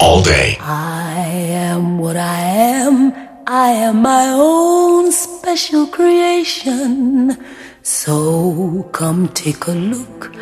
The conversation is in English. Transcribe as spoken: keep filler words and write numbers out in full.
all day. I am what I am. I am my own special creation. So come take a look